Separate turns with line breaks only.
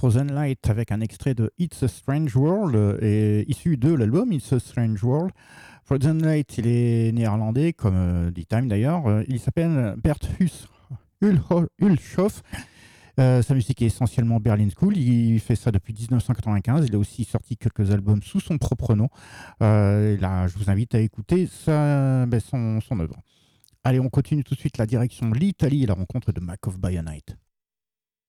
Frozen Light avec un extrait de It's a Strange World, issu de l'album It's a Strange World. Frozen Light, il est néerlandais, comme D-Time d'ailleurs. Il s'appelle Bert Hulshoff. Sa musique est essentiellement Berlin School. Il fait ça depuis 1995. Il a aussi sorti quelques albums sous son propre nom. Là, je vous invite à écouter son œuvre. Allez, on continue tout de suite la direction l'Italie et la rencontre de Mac of By a Night.